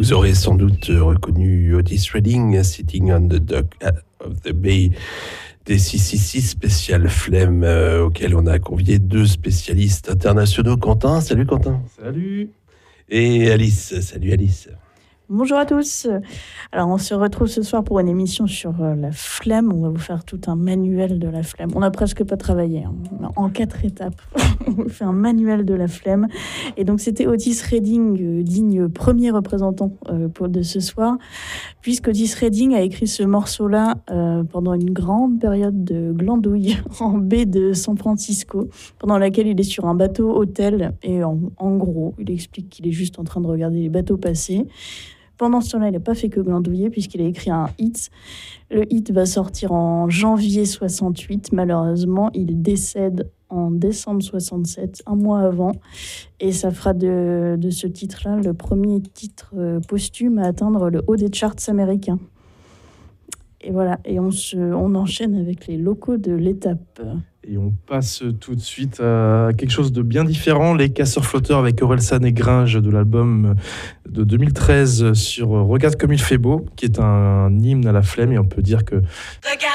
Vous aurez sans doute reconnu Otis Redding, Sitting on the Dock of the Bay, des 666 spécial flemme auquel on a convié 2 spécialistes internationaux. Quentin, salut Quentin. Salut. Et Alice, salut Alice. Bonjour à tous. Alors, on se retrouve ce soir pour une émission sur la flemme. On va vous faire tout un manuel de la flemme. On n'a presque pas travaillé, hein. En 4 étapes. On vous fait un manuel de la flemme. Et donc, c'était Otis Redding, digne premier représentant de ce soir, puisque Otis Redding a écrit ce morceau-là pendant une grande période de glandouille en baie de San Francisco, pendant laquelle il est sur un bateau hôtel. Et en gros, il explique qu'il est juste en train de regarder les bateaux passer. Pendant ce temps-là, il n'a pas fait que glandouiller puisqu'il a écrit un hit. Le hit va sortir en janvier 68. Malheureusement, il décède en décembre 67, un mois avant. Et ça fera de ce titre-là le premier titre posthume à atteindre le haut des charts américains. Et voilà, et on enchaîne avec les locaux de l'étape. Et on passe tout de suite à quelque chose de bien différent, les Casseurs-Flotteurs avec Orelsan et Gringe de l'album de 2013 sur Regarde comme il fait beau, qui est un hymne à la flemme, et on peut dire que